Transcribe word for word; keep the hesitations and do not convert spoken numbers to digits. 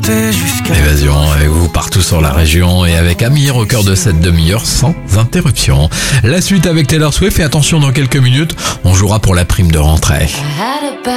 monter jusqu'à... Évasion avec vous partout sur la région et avec Amir au cœur de cette demi-heure sans interruption. La suite avec Taylor Swift et attention, dans quelques minutes, on jouera pour la prime de rentrée.